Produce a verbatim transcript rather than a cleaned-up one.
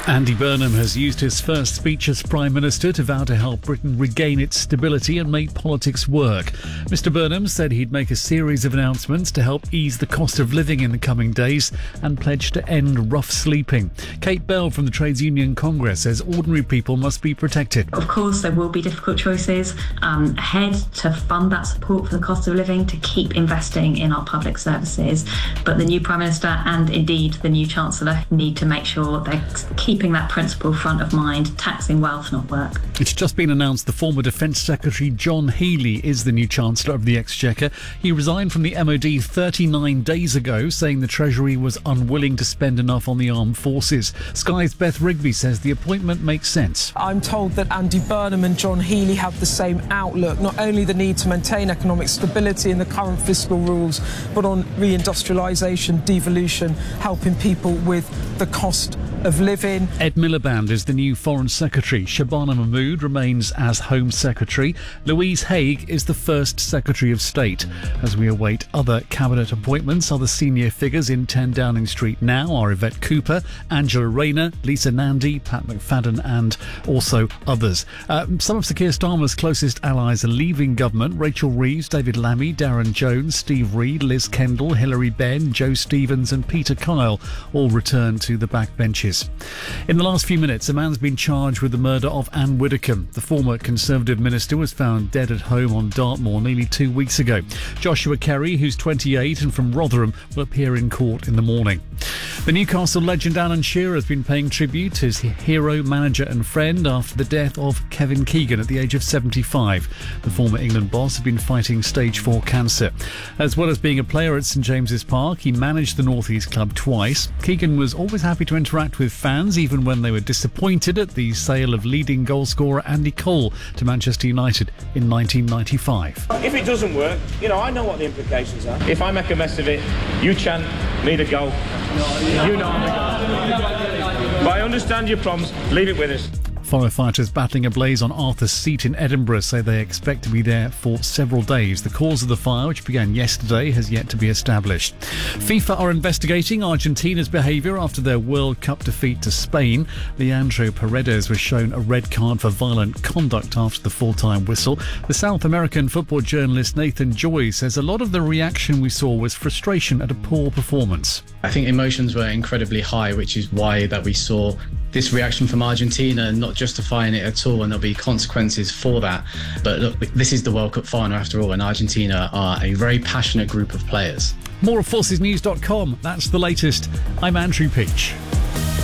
Andy Burnham has used his first speech as Prime Minister to vow to help Britain regain its stability and make politics work. Mister Burnham said he'd make a series of announcements to help ease the cost of living in the coming days and pledged to end rough sleeping. Kate Bell from the Trades Union Congress says ordinary people must be protected. Of course, there will be difficult choices um, ahead to fund that support for the cost of living, to keep investing in our public services. But the new Prime Minister and indeed the new Chancellor need to make sure they're keeping that principle front of mind, taxing wealth, not work. It's just been announced the former Defence Secretary John Healey is the new Chancellor of the Exchequer. He resigned from the M O D thirty-nine days ago, saying the Treasury was unwilling to spend enough on the armed forces. Sky's Beth Rigby says the appointment makes sense. I'm told that Andy Burnham and John Healey have the same outlook, not only the need to maintain economic stability in the current fiscal rules, but on reindustrialisation, devolution, helping people with the cost of living. Ed Miliband is the new Foreign Secretary. Shabana Mahmood remains as Home Secretary. Louise Haigh is the first Secretary of State. As we await other cabinet appointments, other senior figures in ten Downing Street now are Yvette Cooper, Angela Rayner, Lisa Nandy, Pat McFadden and also others. Uh, some of Sir Keir Starmer's closest allies are leaving government. Rachel Reeves, David Lammy, Darren Jones, Steve Reed, Liz Kendall, Hilary Benn, Joe Stevens and Peter Kyle all return to the backbenches. In the last few minutes, a man's been charged with the murder of Anne Widdecombe. The former Conservative minister was found dead at home on Dartmoor nearly two weeks ago. Joshua Kerry, who's twenty-eight and from Rotherham, will appear in court in the morning. The Newcastle legend Alan Shearer has been paying tribute to his hero, manager and friend after the death of Kevin Keegan at the age of seventy-five. The former England boss had been fighting stage four cancer. As well as being a player at St James's Park, he managed the North East club twice. Keegan was always happy to interact with fans, even when they were disappointed at the sale of leading goalscorer Andy Cole to Manchester United in nineteen ninety-five. If it doesn't work, you know, I know what the implications are. If I make a mess of it, you chant, need a goal. You know I'm a goal. But I understand your problems. Leave it with us. Firefighters battling a blaze on Arthur's Seat in Edinburgh say they expect to be there for several days. The cause of the fire, which began yesterday, has yet to be established. FIFA are investigating Argentina's behaviour after their World Cup defeat to Spain. Leandro Paredes was shown a red card for violent conduct after the full-time whistle. The South American football journalist Nathan Joy says a lot of the reaction we saw was frustration at a poor performance. I think emotions were incredibly high, which is why that we saw this reaction from Argentina, not justifying it at all, and there'll be consequences for that. But look, this is the World Cup final after all, and Argentina are a very passionate group of players. More at forces news dot com. That's the latest. I'm Andrew Peach.